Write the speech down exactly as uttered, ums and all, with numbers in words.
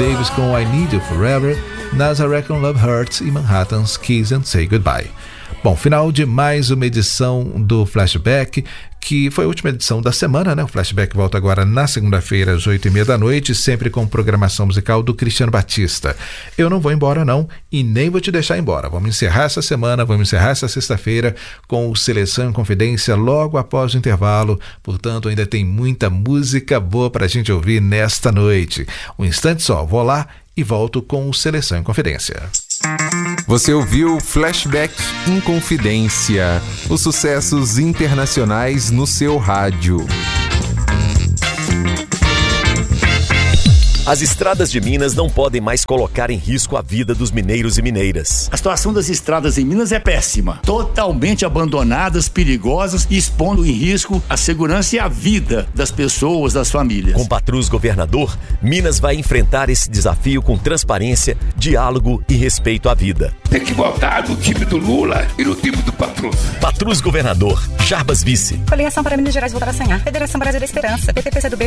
Davis com I Need You Forever, Nazareth com Love Hurts e Manhattan's Kiss and Say Goodbye. Bom, final de mais uma edição do Flashback, que foi a última edição da semana, né? O Flashback volta agora na segunda-feira, às oito e meia da noite, sempre com programação musical do Cristiano Batista. Eu não vou embora, não, e nem vou te deixar embora. Vamos encerrar essa semana, vamos encerrar essa sexta-feira com o Seleção em Confidência logo após o intervalo. Portanto, ainda tem muita música boa pra gente ouvir nesta noite. Um instante só, vou lá e volto com o Seleção em Confidência. Você ouviu Flashback em Confidência, os sucessos internacionais no seu rádio. As estradas de Minas não podem mais colocar em risco a vida dos mineiros e mineiras. A situação das estradas em Minas é péssima. Totalmente abandonadas, perigosas e expondo em risco a segurança e a vida das pessoas, das famílias. Com Patrus governador, Minas vai enfrentar esse desafio com transparência, diálogo e respeito à vida. Tem que votar no time do Lula e no time do Patrus. Patrus governador, Jarbas vice. Coligação para Minas Gerais voltar a sonhar. Federação Brasil da Esperança. P T P C do B.